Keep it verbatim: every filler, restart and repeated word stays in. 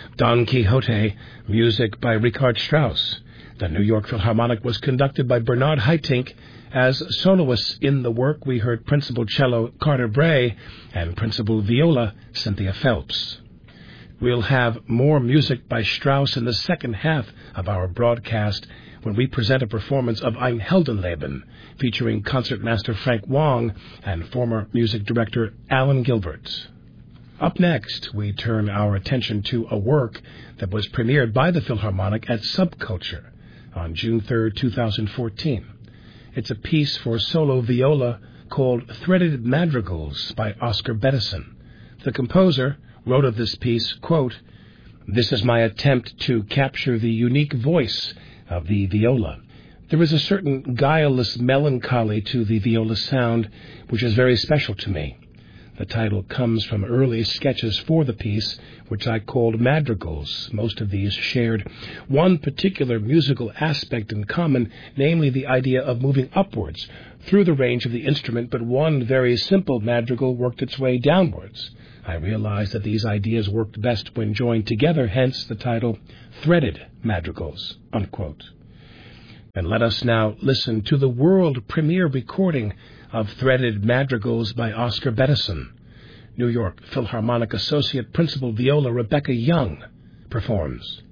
Don Quixote, music by Richard Strauss. The New York Philharmonic was conducted by Bernard Haitink. As soloists in the work, we heard principal cello Carter Bray and principal viola Cynthia Phelps. We'll have more music by Strauss in the second half of our broadcast when we present a performance of Ein Heldenleben, featuring concertmaster Frank Wong and former music director Alan Gilbert. Up next, we turn our attention to a work that was premiered by the Philharmonic at Subculture on June third, two thousand fourteen. It's a piece for solo viola called Threaded Madrigals by Oscar Bettison. The composer wrote of this piece, quote, "This is my attempt to capture the unique voice of the viola. There is a certain guileless melancholy to the viola sound which is very special to me. The title comes from early sketches for the piece, which I called madrigals. Most of these shared one particular musical aspect in common, namely the idea of moving upwards through the range of the instrument, but one very simple madrigal worked its way downwards. I realized that these ideas worked best when joined together, hence the title Threaded Madrigals," unquote. And let us now listen to the world premiere recording of Threaded Madrigals by Oscar Bettison. New York Philharmonic Associate Principal Viola Rebecca Young performs.